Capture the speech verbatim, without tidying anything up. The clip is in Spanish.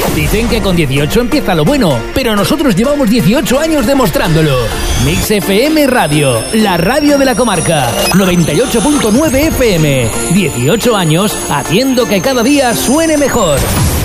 Dicen que con dieciocho empieza lo bueno, pero nosotros llevamos dieciocho años demostrándolo. Mix F M Radio, la radio de la comarca. noventa y ocho punto nueve F M. dieciocho años haciendo que cada día suene mejor.